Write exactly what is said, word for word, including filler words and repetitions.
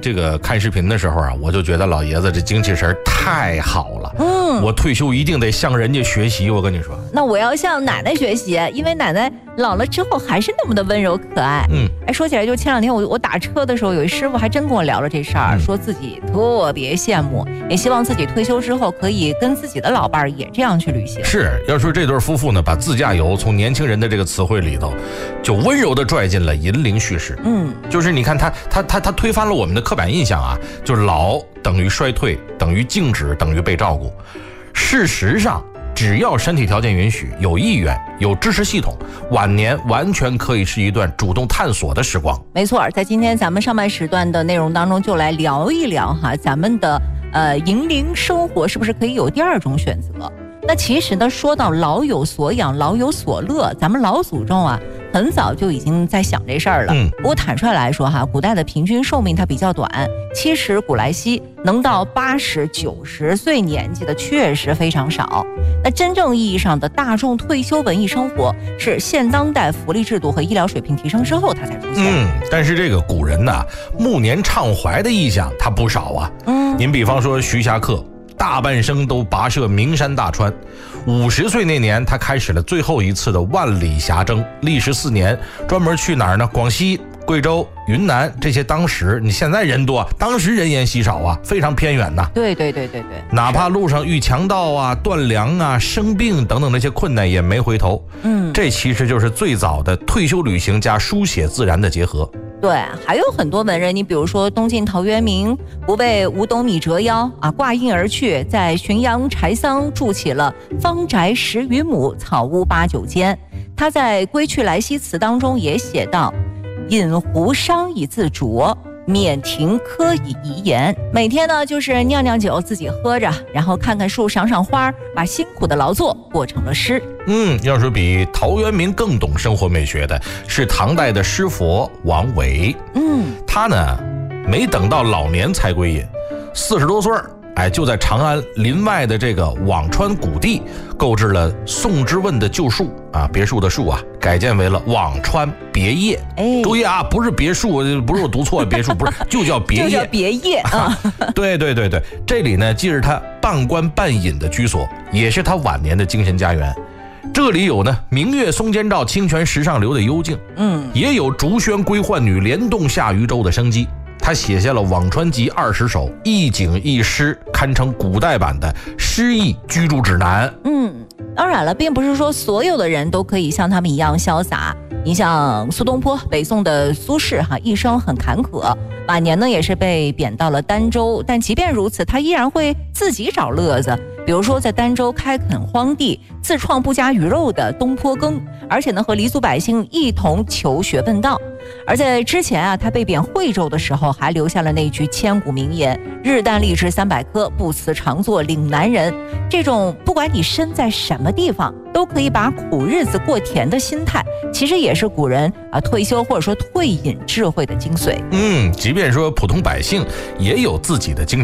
这个看视频的时候啊，我就觉得老爷子这精气神太好了。嗯，我退休一定得向人家学习。我跟你说， 那我要向奶奶学习，因为奶奶老了之后还是那么的温柔可爱。嗯，哎，说起来，就前两天我我打车的时候，有一师傅还真跟我聊了这事儿、嗯，说自己特别羡慕，也希望自己退休之后可以跟自己的老伴儿也这样去旅行。 是，要说这对夫妇呢，把自驾游从年轻人的这个词汇里头，就温柔的拽进了银龄叙事。嗯，就是你看他他他他推翻了我们的刻板印象啊，就是老等于衰退，等于静止，等于被照顾。事实上，只要身体条件允许，有意愿，有支持系统，晚年完全可以是一段主动探索的时光。 没错，在今天咱们上半时段的内容当中，就来聊一聊哈，咱们的呃银龄生活是不是可以有第二种选择？那其实呢，说到老有所养，老有所乐，咱们老祖宗啊，很早就已经在想这事儿了。嗯，不过坦率来说哈，古代的平均寿命它比较短，七十古来稀，能到八十九十岁年纪的确实非常少。那真正意义上的大众退休文艺生活，是现当代福利制度和医疗水平提升之后它才出现。 嗯，但是这个古人呐，暮年畅怀的意象它不少啊。嗯，您比方说徐霞客。大半生都跋涉名山大川，五十岁那年，他开始了最后一次的万里峡征，历时四年，专门去哪儿呢？广西、贵州、云南这些当时你现在人多，当时人烟稀少啊，非常偏远呐。 对对对对对， 哪怕路上遇强盗啊、断粮啊、生病等等那些困难也没回头。嗯，这其实就是最早的退休旅行加书写自然的结合。 对，还有很多文人，你比如说东晋陶渊明，不为五斗米折腰啊，挂印而去，在浔阳柴桑筑起了方宅十余亩，草屋八九间。他在《归去来兮辞》当中也写道：饮壶觞以自酌，免庭柯以怡言。每天呢，就是酿酿酒自己喝着，然后看看树，赏赏花，把辛苦的劳作过成了诗。 嗯，要说比陶渊明更懂生活美学的是唐代的诗佛王维。嗯，他呢没等到老年才归隐，四十多岁哎，就在长安林外的这个辋川谷地购置了宋之问的旧树啊，别墅的树啊，改建为了辋川别业。哎，注意啊，不是别墅，不是我读错了，别墅不是，就叫别业， 就叫别业啊。 对对对对，这里呢既是他半官半隐的居所，也是他晚年的精神家园。这里有呢明月松间照，清泉石上流的幽静，嗯，也有竹喧归浣女，莲动下渔舟的生机。他写下了《辋川集》二十首，一景一诗，堪称古代版的诗意居住指南。 嗯，当然了，并不是说所有的人都可以像他们一样潇洒。你像苏东坡，北宋的苏轼哈，一生很坎坷，晚年呢也是被贬到了儋州，但即便如此，他依然会自己找乐子。比如说在儋州开垦荒地，自创不加鱼肉的东坡羹，而且呢和黎族百姓一同求学问道。而在之前啊，他被贬惠州的时候，还留下了那句千古名言：日啖荔枝三百颗，不辞常作岭南人。这种不管你身在什么地方，都可以把苦日子过甜的心态，其实也是古人啊退休或者说退隐智慧的精髓。 嗯，即便说普通百姓也有自己的精神